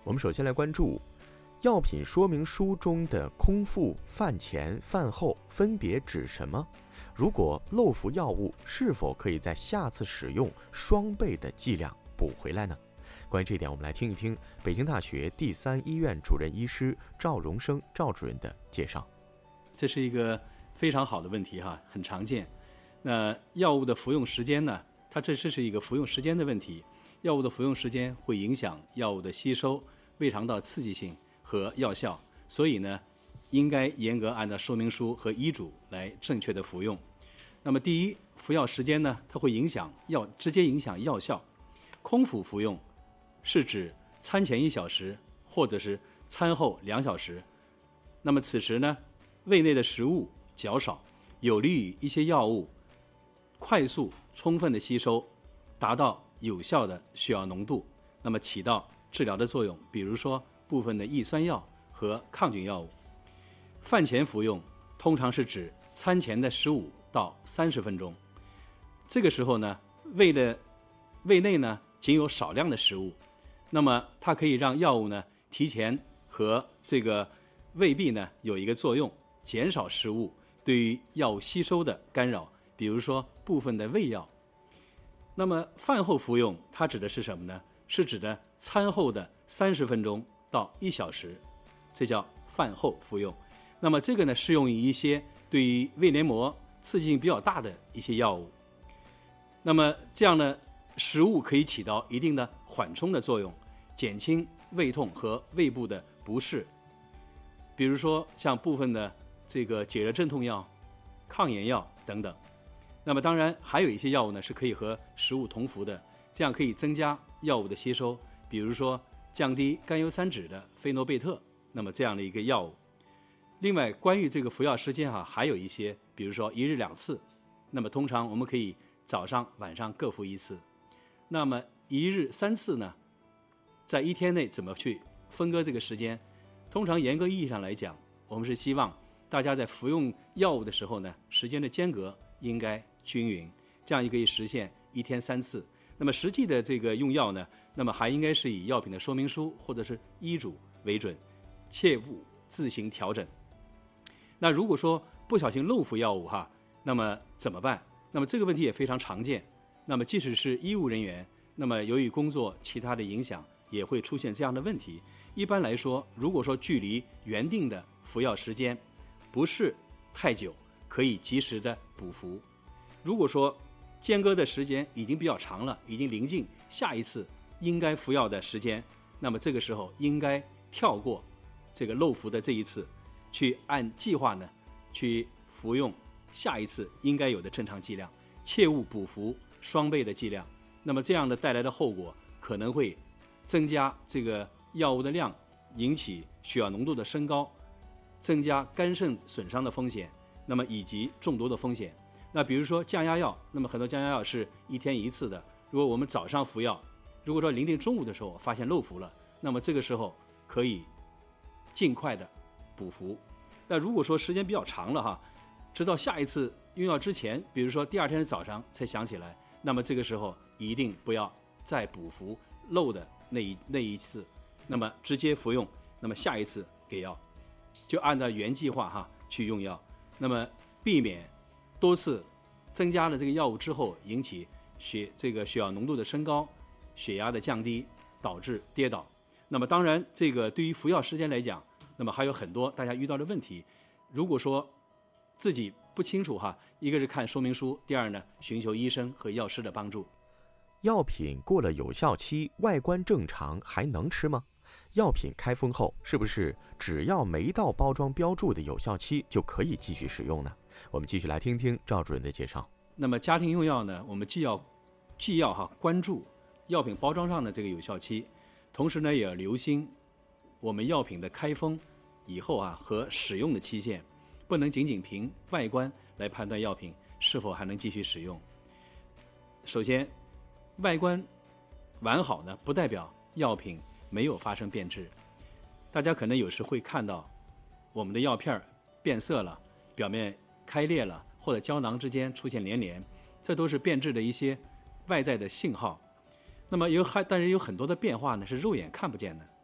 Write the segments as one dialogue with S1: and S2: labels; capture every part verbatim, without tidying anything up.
S1: 我们首先来关注药品说明书中的空腹、饭前、饭后分别指什么？如果漏服药物，是否可以在下次使用双倍的剂量补回来呢？关于这一点，我们来听一听北京大学第三医院主任医师赵荣生赵主任的介绍。
S2: 这是一个非常好的问题哈，很常见。那药物的服用时间呢？它这这是一个服用时间的问题。药物的服用时间会影响药物的吸收、胃肠道刺激性和药效，所以呢，应该严格按照说明书和医嘱来正确的服用。那么第一，服药时间呢，它会影响药直接影响药效。空腹服用是指餐前一小时或者是餐后两小时。那么此时呢，胃内的食物较少，有利于一些药物快速充分的吸收，达到有效的血药浓度，那么起到治疗的作用，比如说部分的抑酸药和抗菌药物。饭前服用通常是指餐前的十五到三十分钟，这个时候呢，胃的胃内呢仅有少量的食物，那么它可以让药物呢提前和这个胃壁呢有一个作用，减少食物对于药物吸收的干扰，比如说部分的胃药。那么饭后服用，它指的是什么呢？是指的餐后的三十分钟到一小时，这叫饭后服用。那么这个呢，适用于一些对于胃黏膜刺激性比较大的一些药物。那么这样呢，食物可以起到一定的缓冲的作用，减轻胃痛和胃部的不适。比如说像部分的这个解热镇痛药、抗炎药等等。那么当然还有一些药物呢是可以和食物同服的，这样可以增加药物的吸收，比如说降低甘油三酯的菲诺贝特，那么这样的一个药物。另外关于这个服药时间哈、啊，还有一些，比如说一日两次，那么通常我们可以早上晚上各服一次。那么一日三次呢，在一天内怎么去分割这个时间？通常严格意义上来讲，我们是希望大家在服用药物的时候呢，时间的间隔应该均匀，这样也可以实现一天三次。那么实际的这个用药呢，那么还应该是以药品的说明书或者是医嘱为准，切勿自行调整。那如果说不小心漏服药物哈，那么怎么办？那么这个问题也非常常见。那么即使是医务人员，那么由于工作其他的影响，也会出现这样的问题。一般来说，如果说距离原定的服药时间不是太久，可以及时的补服。如果说间隔的时间已经比较长了，已经临近下一次应该服药的时间，那么这个时候应该跳过这个漏服的这一次，去按计划呢去服用下一次应该有的正常剂量，切勿补服双倍的剂量。那么这样的带来的后果可能会增加这个药物的量，引起血药浓度的升高，增加肝肾损伤的风险，那么以及中毒的风险。那比如说降压药，那么很多降压药是一天一次的，如果我们早上服药，如果说临近中午的时候发现漏服了，那么这个时候可以尽快的补服。那如果说时间比较长了哈，直到下一次用药之前，比如说第二天早上才想起来，那么这个时候一定不要再补服漏的那一那一次，那么直接服用，那么下一次给药就按照原计划哈去用药，那么避免多次增加了这个药物之后引起血这个血药浓度的升高，血压的降低，导致跌倒。那么当然这个对于服药时间来讲，那么还有很多大家遇到的问题，如果说自己不清楚哈，一个是看说明书，第二呢寻求医生和药师的帮助。
S1: 药品过了有效期，外观正常还能吃吗？药品开封后，是不是只要没到包装标注的有效期就可以继续使用呢？我们继续来听听赵主任的介绍。
S2: 那么家庭用药呢，我们既要既要哈关注药品包装上的这个有效期，同时呢也要留心我们药品的开封以后啊和使用的期限，不能仅仅凭外观来判断药品是否还能继续使用。首先，外观完好呢，不代表药品没有发生变质。大家可能有时会看到我们的药片变色了，表面开裂了，或者胶囊之间出现连连，这都是变质的一些外在的信号。那么有还但是有很多的变化呢是肉眼看不见的，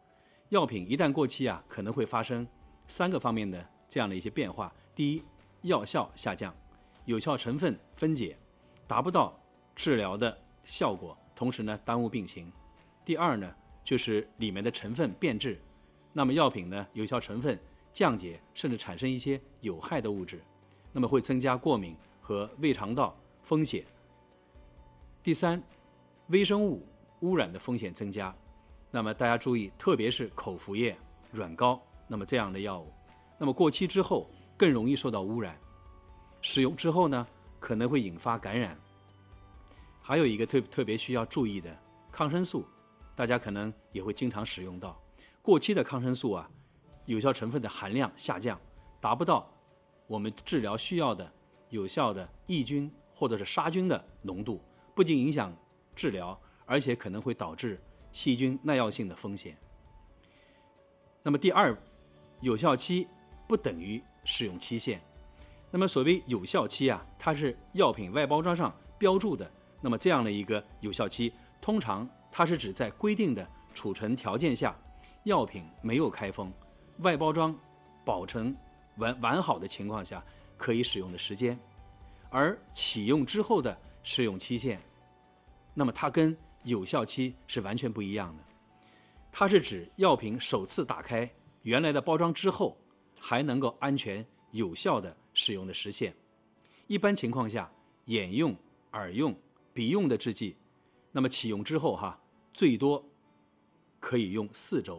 S2: 药品一旦过期啊，可能会发生三个方面的这样的一些变化。第一，药效下降，有效成分分解，达不到治疗的效果，同时呢耽误病情。第二呢，就是里面的成分变质，那么药品呢有效成分降解，甚至产生一些有害的物质，那么会增加过敏和胃肠道风险。第三，微生物污染的风险增加。那么大家注意，特别是口服液、软膏，那么这样的药物，那么过期之后更容易受到污染，使用之后呢可能会引发感染。还有一个特特别需要注意的，抗生素，大家可能也会经常使用到。过期的抗生素啊，有效成分的含量下降，达不到我们治疗需要的有效的抑菌或者是杀菌的浓度，不仅影响治疗，而且可能会导致细菌耐药性的风险。那么第二，有效期不等于使用期限。那么所谓有效期啊，它是药品外包装上标注的。那么这样的一个有效期，通常它是指在规定的储存条件下，药品没有开封，外包装保存完完好的情况下可以使用的时间。而启用之后的适用期限，那么它跟有效期是完全不一样的。它是指药品首次打开原来的包装之后，还能够安全有效的使用的时限。一般情况下，眼用、耳用、鼻用的制剂，那么启用之后哈，最多可以用四周。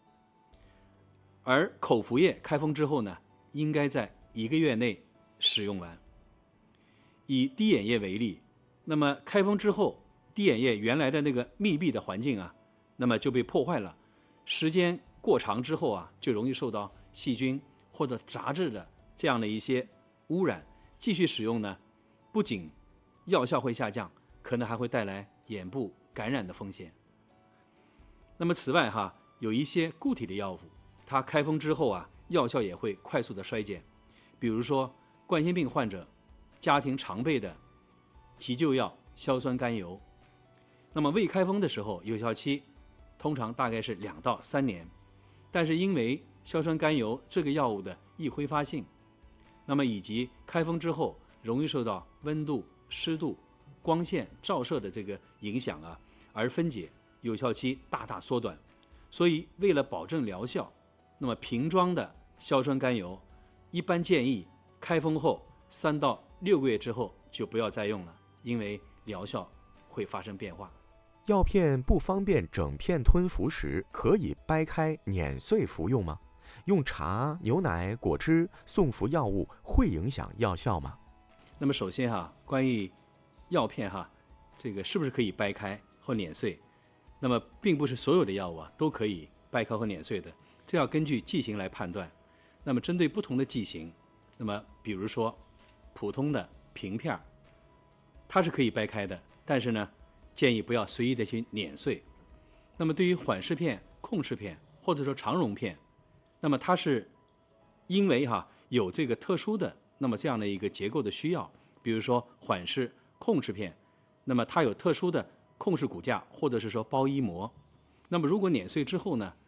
S2: 而口服液开封之后呢，应该在一个月内使用完。以滴眼液为例，那么开封之后，滴眼液原来的那个密闭的环境啊，那么就被破坏了，时间过长之后啊，就容易受到细菌或者杂质的这样的一些污染。继续使用呢，不仅药效会下降，可能还会带来眼部感染的风险。那么此外哈，有一些固体的药物，它开封之后啊，药效也会快速的衰减。比如说冠心病患者家庭常备的急救药硝酸甘油，那么未开封的时候，有效期通常大概是两到三年，但是因为硝酸甘油这个药物的易挥发性，那么以及开封之后容易受到温度、湿度、光线照射的这个影响啊，而分解，有效期大大缩短。所以为了保证疗效，那么瓶装的硝酸甘油一般建议开封后三到六个月之后就不要再用了，因为疗效会发生变化。
S1: 药片不方便整片吞服时，可以掰开碾碎服用吗？用茶、牛奶、果汁送服药物会影响药效吗？
S2: 那么首先哈，关于药片哈，这个是不是可以掰开或碾碎？那么并不是所有的药物啊都可以掰开或碾碎的，这要根据剂型来判断。那么针对不同的剂型，那么比如说普通的平片，它是可以掰开的，但是呢，建议不要随意的去碾碎。那么对于缓释片、控制片或者说长溶片，那么它是因为哈有这个特殊的那么这样的一个结构的需要，比如说缓释控制片，那么它有特殊的控制骨架或者是说包衣膜，那么如果碾碎之后呢，